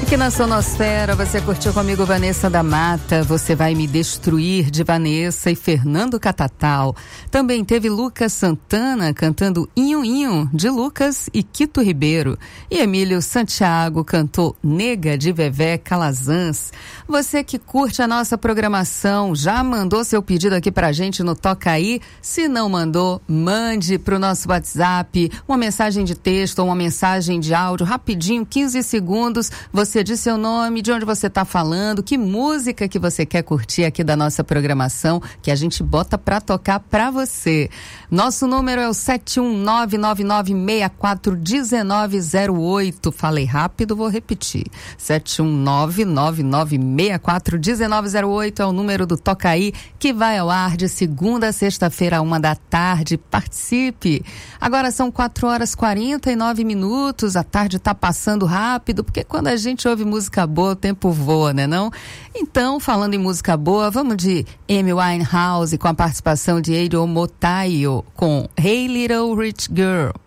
Aqui na Sonosfera, você curtiu comigo Vanessa da Mata, Você Vai Me Destruir, de Vanessa e Fernando Catatal. Também teve Lucas Santana cantando Inho Inho, de Lucas e Quito Ribeiro. E Emílio Santiago cantou Nega, de Vevé Calazans. Você que curte a nossa programação, já mandou seu pedido aqui pra gente no Toca Aí? Se não mandou, mande pro nosso WhatsApp uma mensagem de texto ou uma mensagem de áudio, rapidinho, 15 segundos. Você diz seu nome, de onde você está falando, que música que você quer curtir aqui da nossa programação, que a gente bota para tocar para você. Nosso número é o 71999641908. Falei rápido, vou repetir. 71999641908 é o número do Toca Aí, que vai ao ar de segunda a sexta-feira, 13h. Participe. Agora são 4h49. A tarde está passando rápido, porque quando a gente ouve música boa, o tempo voa, né não? Então, falando em música boa, vamos de Amy Winehouse com a participação de Eiro Motaio com Hey Little Rich Girl.